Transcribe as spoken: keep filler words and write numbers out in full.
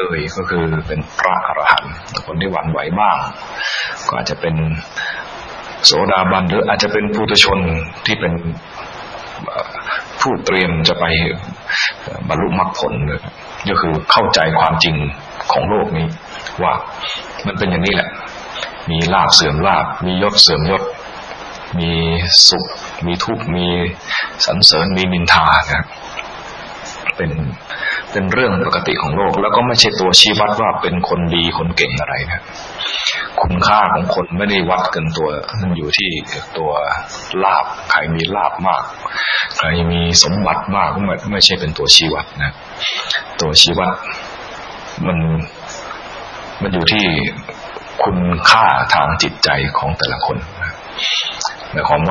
เลยก็คือเป็นพระอรหันต์คนที่หวั่นไหวบ้างก็อาจจะเป็นโสดาบันหรืออาจจะเป็นปุถุชนที่เป็นผู้เตรียมจะไปบรรลุมรรคผลเลยก็คือเข้าใจความจริงของโลกนี้ว่ามันเป็นอย่างนี้แหละมีลาภเสื่อมลาภมียศเสื่อมยศมีสุขมีทุกข์มีสรรเสริญมีนินทานะครับเป็นเป็นเรื่องปกติของโลกแล้วก็ไม่ใช่ตัวชี้วัดว่าเป็นคนดีคนเก่งอะไรนะคุณค่าของคนไม่ได้วัดกันตัวมันอยู่ที่ตัวลาภใครมีลาภมากใครมีสมบัติมากไม่ไม่ใช่เป็นตัวชี้วัดนะตัวชี้วัดมันมันอยู่ที่คุณค่าทางจิตใจของแต่ละคนหมายความว่า